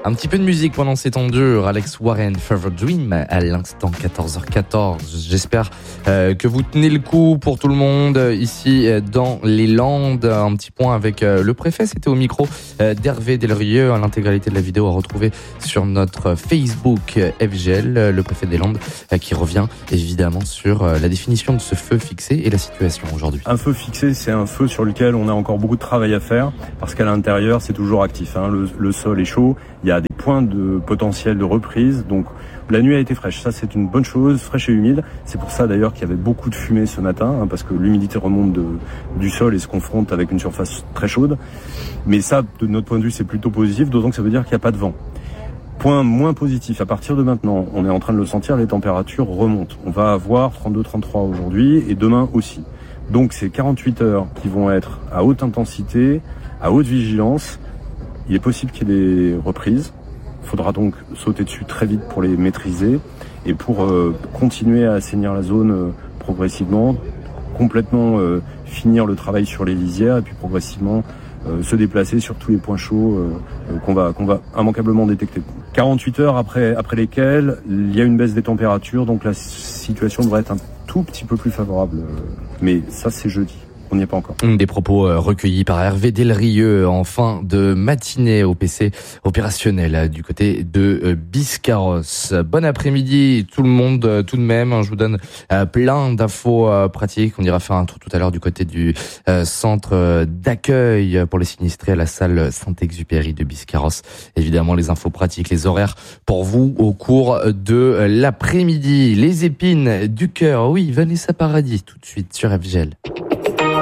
Un petit peu de musique pendant ces temps durs. Alex Warren, Fever Dream, à l'instant 14h14. J'espère que vous tenez le coup pour tout le monde ici dans les Landes. Un petit point avec le préfet, c'était au micro d'Hervé Delrieux. L'intégralité de la vidéo à retrouver sur notre Facebook FGL, le préfet des Landes, qui revient évidemment sur la définition de ce feu fixé et la situation aujourd'hui. Un feu fixé, c'est un feu sur lequel on a encore beaucoup de travail à faire parce qu'à l'intérieur, c'est toujours actif. Le sol est chaud, il y a des points de potentiel de reprise. Donc la nuit a été fraîche, ça c'est une bonne chose, fraîche et humide. C'est pour ça d'ailleurs qu'il y avait beaucoup de fumée ce matin, parce que l'humidité remonte du sol et se confronte avec une surface très chaude. Mais ça, de notre point de vue, c'est plutôt positif, d'autant que ça veut dire qu'il n'y a pas de vent. Point moins positif, à partir de maintenant, on est en train de le sentir, les températures remontent. On va avoir 32-33 aujourd'hui et demain aussi. Donc c'est 48 heures qui vont être à haute intensité, à haute vigilance. Il est possible qu'il y ait des reprises. Il faudra donc sauter dessus très vite pour les maîtriser et pour continuer à assainir la zone progressivement, complètement finir le travail sur les lisières et puis progressivement se déplacer sur tous les points chauds qu'on va immanquablement détecter. 48 heures après lesquelles il y a une baisse des températures, donc la situation devrait être un tout petit peu plus favorable. Mais ça, c'est jeudi. On n'y est pas encore. Des propos recueillis par Hervé Delrieux en fin de matinée au PC opérationnel du côté de Biscarrosse. Bon après-midi tout le monde tout de même. Je vous donne plein d'infos pratiques. On ira faire un tour tout à l'heure du côté du centre d'accueil pour les sinistrés à la salle Saint-Exupéry de Biscarrosse. Évidemment les infos pratiques, les horaires pour vous au cours de l'après-midi. Les épines du cœur, oui, Vanessa Paradis tout de suite sur FGL.